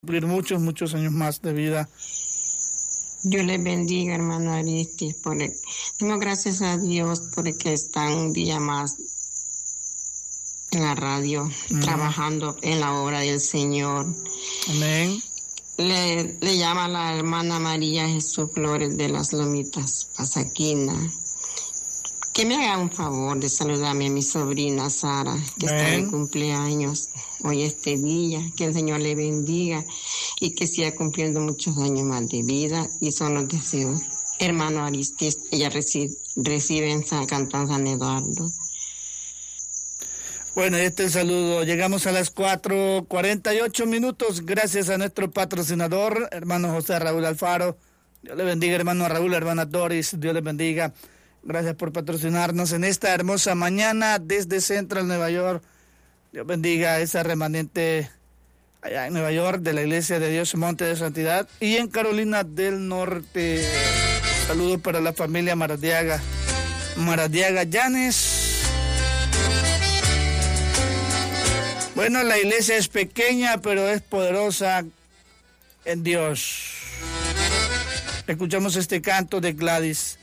cumplir muchos años más de vida. Dios les bendiga, hermano Aristis. Damos gracias a Dios porque están un día más en la radio, trabajando en la obra del Señor. Amén. Le llama la hermana María Jesús Flores de las Lomitas, Pasaquina. Que me haga un favor de saludarme a mi sobrina Sara, que está de cumpleaños hoy este día. Que el Señor le bendiga y que siga cumpliendo muchos años más de vida. Y son los deseos. Hermano Aristis, ella recibe en San Cantón San Eduardo. Bueno, este saludo. Llegamos a las 4:48. Gracias a nuestro patrocinador, hermano José Raúl Alfaro. Dios le bendiga, hermano Raúl, hermana Doris. Dios le bendiga. Gracias por patrocinarnos en esta hermosa mañana desde Central Nueva York. Dios bendiga a esa remanente allá en Nueva York de la Iglesia de Dios Monte de Santidad y en Carolina del Norte. Saludos para la familia Maradiaga Llanes. Bueno, la iglesia es pequeña, pero es poderosa en Dios. Escuchamos este canto de Gladys.